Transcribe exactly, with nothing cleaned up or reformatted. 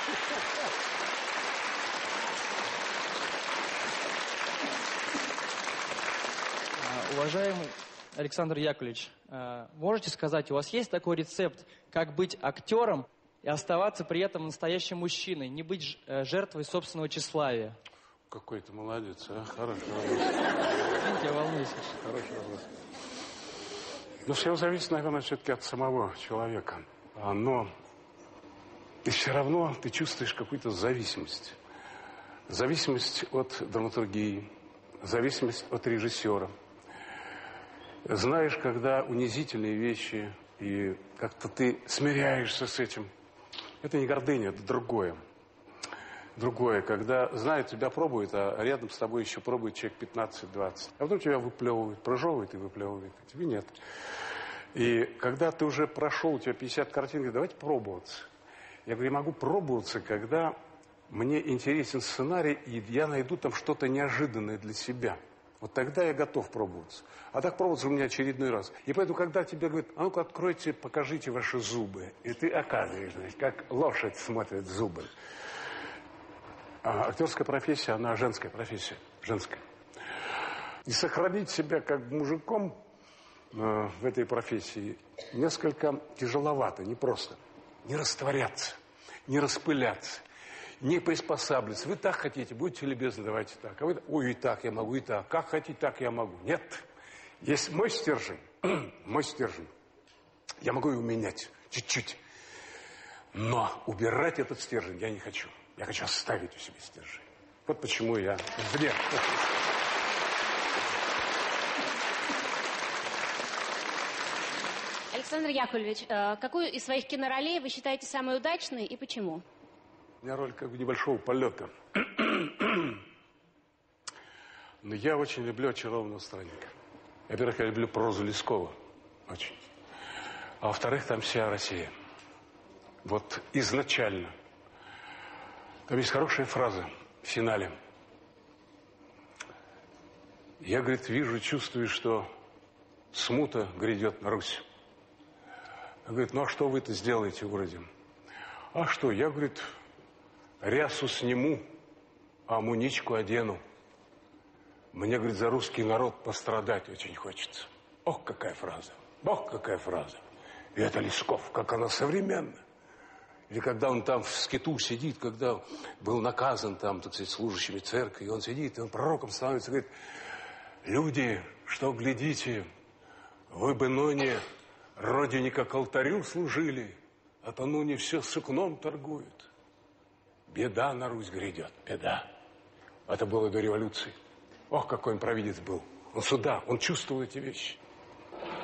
Уважаемый Александр Яковлевич, можете сказать, у вас есть такой рецепт, как быть актером и оставаться при этом настоящим мужчиной, не быть жертвой собственного тщеславия? Какой ты молодец, а? Хороший вопрос. Я волнуюсь. Хороший вопрос. Но все зависит, наверное, все-таки от самого человека. Но и все равно ты чувствуешь какую-то зависимость. Зависимость от драматургии, зависимость от режиссера. Знаешь, когда унизительные вещи, и как-то ты смиряешься с этим. Это не гордыня, это другое. Другое, когда, знает, тебя пробует, а рядом с тобой еще пробует человек пятнадцать-двадцать. А потом тебя выплевывает, прожевывает и выплевывает. А тебе нет. И когда ты уже прошел, у тебя пятьдесят картин, говорит, давайте пробоваться. Я говорю, я могу пробоваться, когда мне интересен сценарий, и я найду там что-то неожиданное для себя. Вот тогда я готов пробоваться. А так пробоваться у меня очередной раз. И поэтому, когда тебе говорят, а ну-ка откройте, покажите ваши зубы. И ты оказываешь, значит, как лошадь смотрит зубы. А актерская профессия, она женская профессия. Женская. И сохранить себя как мужиком э, в этой профессии несколько тяжеловато, непросто. Не растворяться, не распыляться. Не приспосабливаться. Вы так хотите, будьте любезны, давайте так. А вы, ой, и так я могу, и так. Как хотите, так я могу. Нет. Есть мой стержень, мой стержень. Я могу его менять чуть-чуть. Но убирать этот стержень я не хочу. Я хочу оставить у себя стержень. Вот почему я вне. Александр Яковлевич, какую из своих киноролей вы считаете самой удачной и почему? У меня роль как бы небольшого полета. Но я очень люблю «Очарованного странника». Во-первых, я люблю прозу Лескова. Очень. А во-вторых, там вся Россия. Вот изначально. Там есть хорошая фраза в финале. Я, говорит, вижу, чувствую, что смута грядет на Русь. Я, говорит, ну а что вы-то сделаете в городе? А что, я, говорит, рясу сниму, а муничку одену. Мне, говорит, за русский народ пострадать очень хочется. Ох, какая фраза. Ох, какая фраза. И это Лесков, как она современна. Или когда он там в скиту сидит, когда был наказан там, так сказать, служащими церкви, и он сидит, и он пророком становится, говорит, люди, что глядите, вы бы ноне родине как алтарю служили, а то ныне все сукном торгуют. Беда на Русь грядет, беда. Это было до революции. Ох, какой он провидец был. Он сюда, он чувствовал эти вещи.